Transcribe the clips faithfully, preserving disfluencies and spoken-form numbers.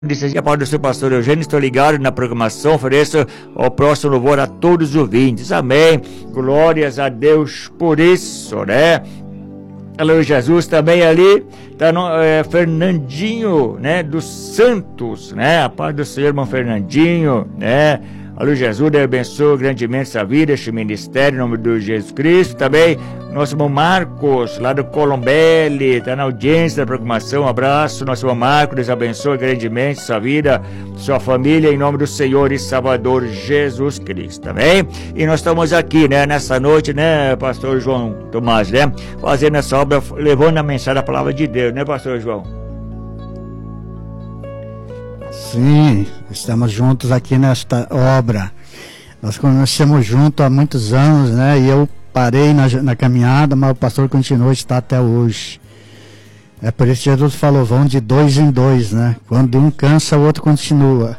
Disse a parte do seu pastor Eugênio, estou ligado na programação, ofereço o próximo louvor a todos os ouvintes, amém, glórias a Deus por isso, né? Aleluia, Jesus. Também ali tá no, é, Fernandinho, né, dos Santos, né, a paz do Senhor, irmão Fernandinho, né? Aleluia, Jesus, Deus abençoe grandemente essa vida, este ministério, em nome de Jesus Cristo. Também nosso irmão Marcos, lá do Colombelli, está na audiência da programação. Um abraço, nosso irmão Marcos, Deus abençoe grandemente sua vida, sua família, em nome do Senhor e Salvador Jesus Cristo, também. E nós estamos aqui, né, nessa noite, né, pastor João Tomás, né, fazendo essa obra, levando a mensagem da palavra de Deus, né, pastor João? Sim, estamos juntos aqui nesta obra. Nós começamos juntos há muitos anos, né? E eu parei na, na caminhada, mas o pastor continuou, está até hoje. É por isso que Jesus falou, vão de dois em dois, né? Quando um cansa, o outro continua.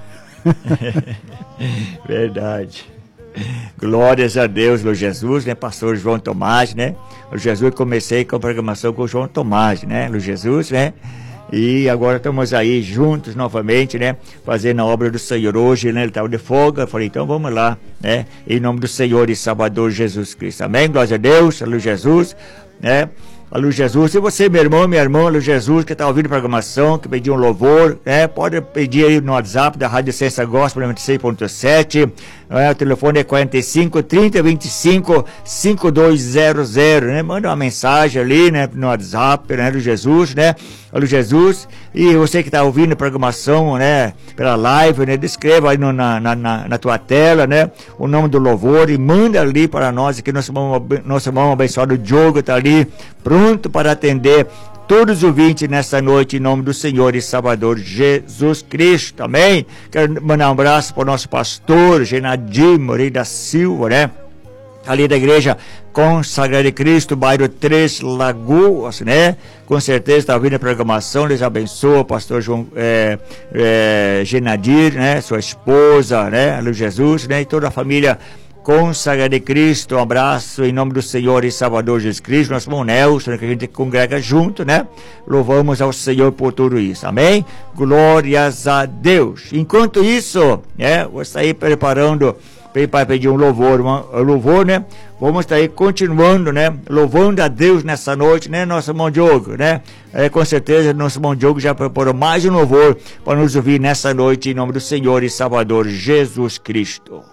Verdade. Glórias a Deus, Lô Jesus, né? Pastor João Tomás, né? Lô Jesus, comecei com a programação com o João Tomás, né? Lô Jesus, né? E agora estamos aí juntos novamente, né? Fazendo a obra do Senhor hoje, né? Ele estava de folga. Eu falei, então vamos lá, né? Em nome do Senhor e Salvador Jesus Cristo. Amém? Glória a Deus. Aleluia, Jesus, né? Aleluia, Jesus. E você, meu irmão, minha irmã, aleluia, Jesus, que está ouvindo a programação, que pediu um louvor, né? Pode pedir aí no WhatsApp da Rádio Essência Gospel noventa e seis ponto sete. É, o telefone é quarenta e cinco, trinta, vinte e cinco, cinquenta e dois zero zero, né? Manda uma mensagem ali, né? No WhatsApp, né? Do Jesus, né? Olha Jesus. E você que está ouvindo a programação, né? Pela live, né? Descreva aí no, na, na, na tua tela, né? O nome do louvor e manda ali para nós, aqui nosso irmão, nosso irmão abençoado Diogo está ali, pronto para atender todos os ouvintes nessa noite, em nome do Senhor e Salvador Jesus Cristo, amém? Quero mandar um abraço para o nosso pastor Genadim Moreira da Silva, né? Ali da igreja Consagrada de Cristo, bairro Três Lagoas, né? Com certeza está ouvindo a programação, Deus abençoe, pastor João é, é, Genadir, né? Sua esposa, né? Aleluia, Jesus, né? E toda a família Consagrada de Cristo, um abraço em nome do Senhor e Salvador Jesus Cristo, nosso irmão Nelson, que a gente congrega junto, né? Louvamos ao Senhor por tudo isso, amém? Glórias a Deus. Enquanto isso, né? Vou sair preparando para pedir um louvor, um louvor, né? Vamos estar aí continuando, né? Louvando a Deus nessa noite, né? Nosso irmão Diogo, né? É, com certeza, nosso irmão Diogo já preparou mais um louvor para nos ouvir nessa noite, em nome do Senhor e Salvador Jesus Cristo.